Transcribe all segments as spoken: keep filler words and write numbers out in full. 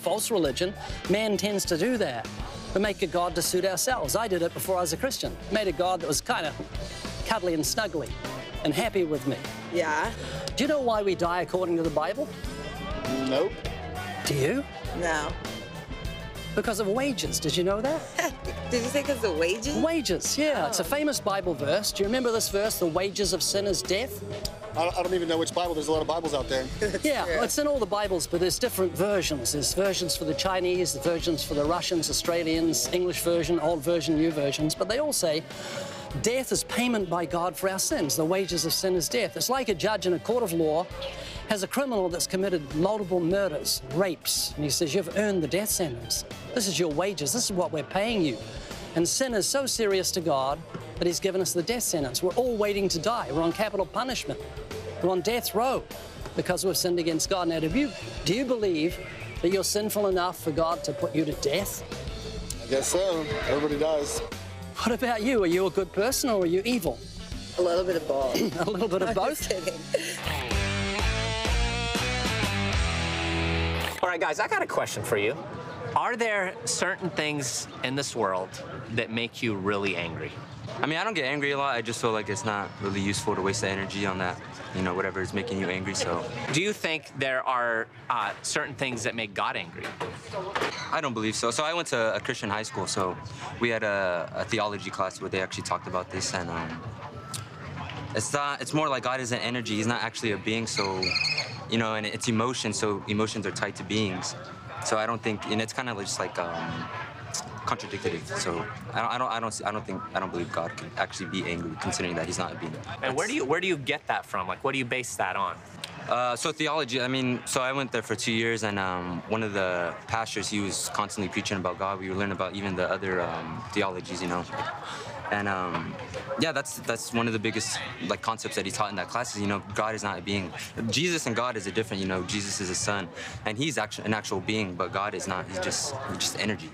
false religion, man tends to do that. We make a God to suit ourselves. I did it before I was a Christian. Made a God that was kind of cuddly and snuggly and happy with me. Yeah. Do you know why we die according to the Bible? Nope. Do you? No. Because of wages. Did you know that? Did you say because of wages? Wages, yeah. Oh. It's a famous Bible verse. Do you remember this verse? The wages of sin is death? I don't, I don't even know which Bible. There's a lot of Bibles out there. Yeah, well, it's in all the Bibles, but there's different versions. There's versions for the Chinese, the versions for the Russians, Australians, English version, old version, new versions. But they all say death is payment by God for our sins. The wages of sin is death. It's like a judge in a court of law has a criminal that's committed multiple murders, rapes, and he says, you've earned the death sentence. This is your wages. This is what we're paying you. And sin is so serious to God that he's given us the death sentence. We're all waiting to die. We're on capital punishment. We're on death row because we've sinned against God. Now, do you, do you believe that you're sinful enough for God to put you to death? I guess so. Everybody does. What about you? Are you a good person or are you evil? A little bit of both. A little bit of I'm both? just kidding. All right, guys, I got a question for you. Are there certain things in this world that make you really angry? I mean, I don't get angry a lot. I just feel like it's not really useful to waste the energy on that, you know, whatever is making you angry, so. Do you think there are uh, certain things that make God angry? I don't believe so. So I went to a Christian high school, so we had a, a theology class where they actually talked about this, and um, it's not, it's more like God is an energy. He's not actually a being, so, you know, and it's emotion, so emotions are tied to beings. So I don't think, and it's kind of just like, um, contradictory. So I don't, I don't, I don't, I don't think, I don't believe God can actually be angry, considering that He's not a being. And where do you, where do you get that from? Like, what do you base that on? Uh, so theology, I mean, so I went there for two years, and um, one of the pastors, he was constantly preaching about God. We were learning about even the other um, theologies, you know. And um, yeah, that's that's one of the biggest like concepts that he taught in that class is, you know, God is not a being. Jesus and God is a different, you know, Jesus is a son, and he's actually an actual being, but God is not. He's just he's just energy.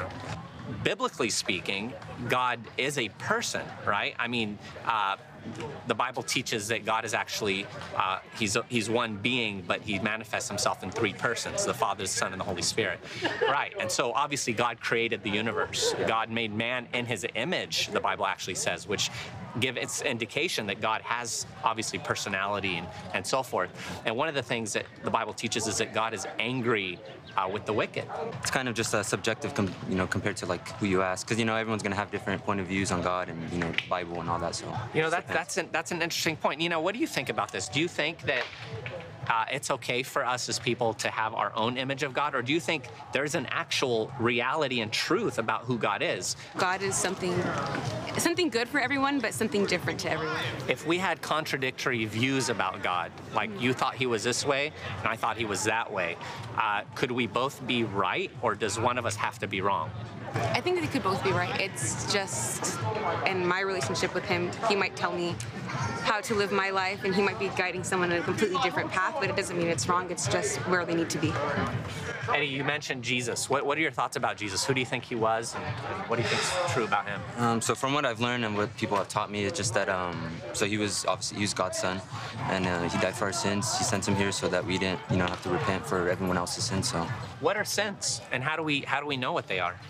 Biblically speaking, God is a person, right? I mean, uh, the Bible teaches that God is actually, uh, he's, he's one being, but he manifests himself in three persons, the Father, the Son, and the Holy Spirit. Right, and so obviously God created the universe. God made man in his image, the Bible actually says, which give its indication that God has obviously personality and, and so forth. And one of the things that the Bible teaches is that God is angry uh, with the wicked. It's kind of just a subjective, com you know, compared to like who you ask, because you know everyone's gonna have different point of views on God and, you know, the Bible and all that. So you know that that's an, that's an interesting point. You know, what do you think about this? Do you think that Uh, it's okay for us as people to have our own image of God, or do you think there's an actual reality and truth about who God is? God is something something good for everyone, but something different to everyone. If we had contradictory views about God, like you thought he was this way and I thought he was that way, uh, could we both be right, or does one of us have to be wrong? I think they could both be right. It's just in my relationship with him, he might tell me how to live my life, and he might be guiding someone in a completely different path, but it doesn't mean it's wrong. It's just where they need to be. Eddie, you mentioned Jesus. What, what are your thoughts about Jesus? Who do you think he was, and what do you think is true about him? Um, so from what I've learned and what people have taught me, it's just that, um, so he was obviously, he was God's son, and uh, he died for our sins. He sent him here so that we didn't, you know, have to repent for everyone else's sins, so. What are sins, and how do we, how do we know what they are?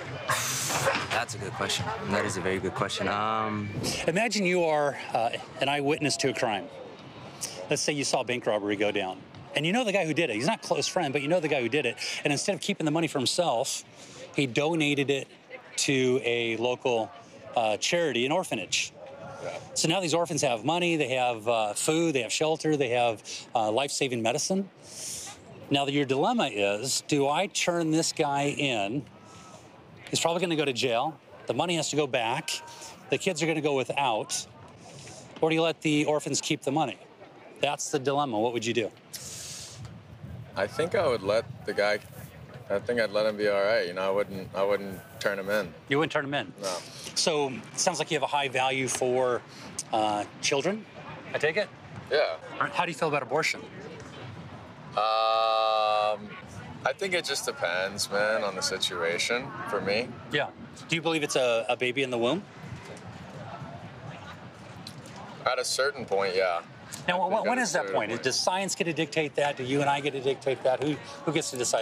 That's a good question. That is a very good question. Um, Imagine you are uh, an eyewitness to a crime. Let's say you saw a bank robbery go down, and you know the guy who did it. He's not a close friend, but you know the guy who did it. And instead of keeping the money for himself, he donated it to a local uh, charity, an orphanage. So now these orphans have money, they have uh, food, they have shelter, they have uh, life-saving medicine. Now your dilemma is, do I turn this guy in? He's probably going to go to jail. The money has to go back. The kids are going to go without. Or do you let the orphans keep the money? That's the dilemma. What would you do? I think I would let the guy, I think I'd let him be all right. You know, I wouldn't, I wouldn't turn him in. You wouldn't turn him in? No. So it sounds like you have a high value for uh, children, I take it? Yeah. How do you feel about abortion? Um, I think it just depends, man, on the situation for me. Yeah. Do you believe it's a, a baby in the womb? At a certain point, yeah. Now, I when, think when at a is that certain point? Does science get to dictate that? Do you and I get to dictate that? Who, who gets to decide